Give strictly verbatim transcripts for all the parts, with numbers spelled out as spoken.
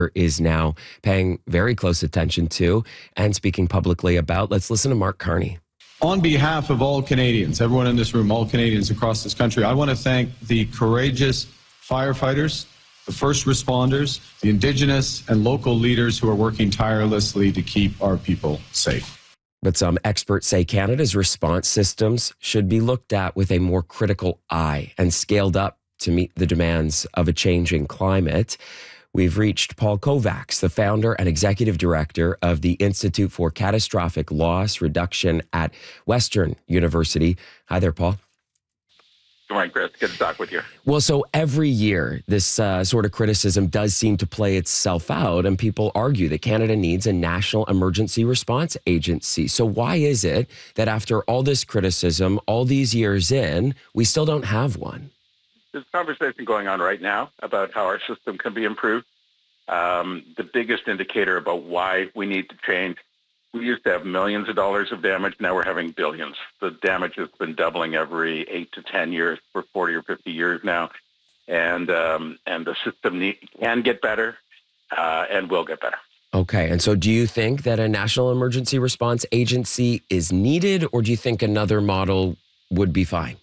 is now paying very close attention to and speaking publicly about. Let's listen to Mark Carney. On behalf of all Canadians, everyone in this room, all Canadians across this country, I want to thank the courageous firefighters, the first responders, the Indigenous and local leaders who are working tirelessly to keep our people safe. But some experts say Canada's response systems should be looked at with a more critical eye and scaled up to meet the demands of a changing climate. We've reached Paul Kovacs, the founder and executive director of the Institute for Catastrophic Loss Reduction at Western University. Hi there, Paul. Good morning, Chris. Good to talk with you. Well, so every year, this uh, sort of criticism does seem to play itself out, and people argue that Canada needs a national emergency response agency. So why is it that after all this criticism, all these years in, we still don't have one? There's a conversation going on right now about how our system can be improved. Um, the biggest indicator about why we need to change, we used to have millions of dollars of damage. Now we're having billions. The damage has been doubling every eight to ten years for forty or fifty years now. And um, and the system need, can get better uh, and will get better. Okay. And so do you think that a national emergency response agency is needed, or do you think another model would be fine?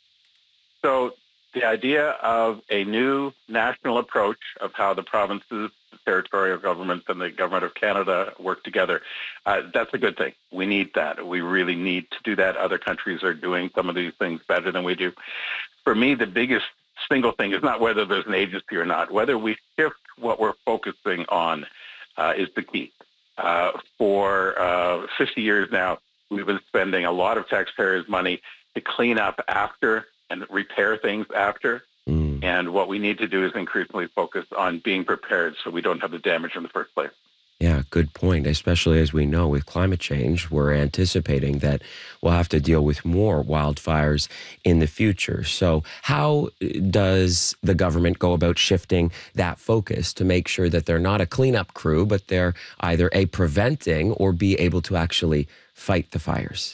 So the idea of a new national approach of how the provinces, the territorial governments, and the government of Canada work together, uh, that's a good thing. We need that. We really need to do that. Other countries are doing some of these things better than we do. For me, the biggest single thing is not whether there's an agency or not. Whether we shift what we're focusing on uh, is the key. Uh, for uh, fifty years now, we've been spending a lot of taxpayers' money to clean up after and repair things after. Mm. And what we need to do is increasingly focus on being prepared so we don't have the damage in the first place. Yeah, good point. Especially as we know with climate change, we're anticipating that we'll have to deal with more wildfires in the future. So how does the government go about shifting that focus to make sure that they're not a cleanup crew, but they're either A, preventing or B, able to actually fight the fires?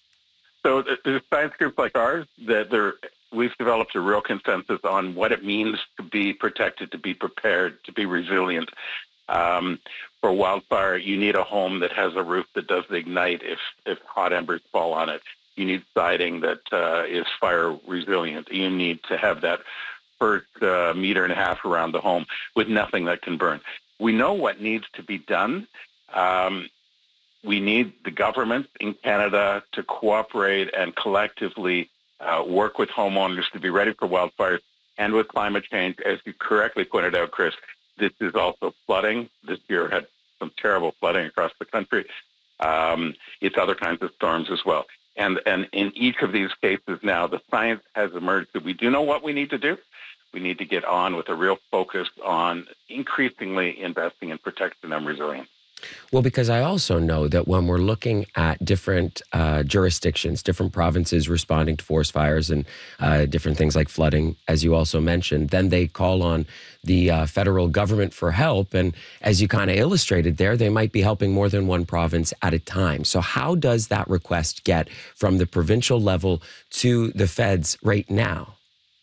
So there's science groups like ours that they're, we've developed a real consensus on what it means to be protected, to be prepared, to be resilient. Um, for wildfire, you need a home that has a roof that doesn't ignite if, if hot embers fall on it. You need siding that uh, is fire resilient. You need to have that first uh, meter and a half around the home with nothing that can burn. We know what needs to be done. Um, We need the government in Canada to cooperate and collectively uh, work with homeowners to be ready for wildfires and with climate change. As you correctly pointed out, Chris, this is also flooding. This year had some terrible flooding across the country. Um, it's other kinds of storms as well. And, and in each of these cases now, the science has emerged that we do know what we need to do. We need to get on with a real focus on increasingly investing in protection and resilience. Well, because I also know that when we're looking at different uh, jurisdictions, different provinces responding to forest fires and uh, different things like flooding, as you also mentioned, then they call on the uh, federal government for help. And as you kind of illustrated there, they might be helping more than one province at a time. So how does that request get from the provincial level to the feds right now?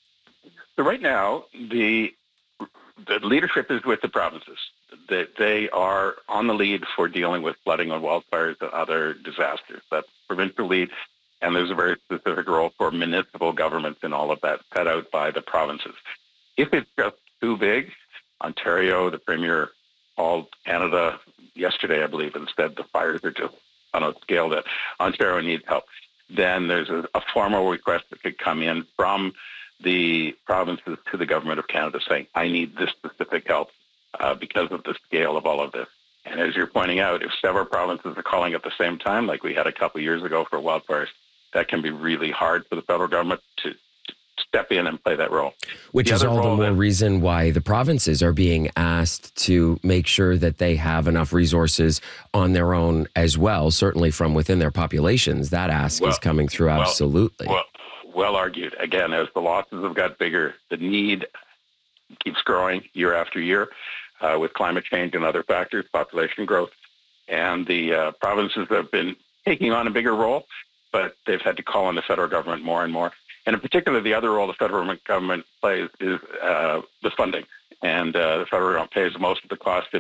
So right now, the the leadership is with the provinces. That they are on the lead for dealing with flooding and wildfires and other disasters. That's provincial lead, and there's a very specific role for municipal governments in all of that set out by the provinces. If it's just too big, Ontario, the Premier called Canada yesterday, I believe, and said the fires are just on a scale that Ontario needs help. Then there's a, a formal request that could come in from the provinces to the government of Canada saying, I need this specific help. Uh, because of the scale of all of this. And as you're pointing out, if several provinces are calling at the same time, like we had a couple of years ago for wildfires, that can be really hard for the federal government to, to step in and play that role. Which the is all the more that, reason why the provinces are being asked to make sure that they have enough resources on their own as well, certainly from within their populations. That ask well, is coming through absolutely. Well, well, well argued. Again, as the losses have got bigger, the need keeps growing year after year uh, with climate change and other factors, population growth. And the uh, provinces have been taking on a bigger role, but they've had to call on the federal government more and more. And in particular, the other role the federal government plays is uh, the funding. and uh, the federal government pays most of the cost